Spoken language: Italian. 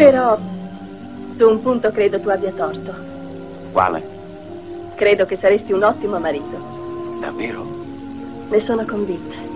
Però, su un punto credo tu abbia torto. Quale? Credo che saresti un ottimo marito. Davvero? Ne sono convinta.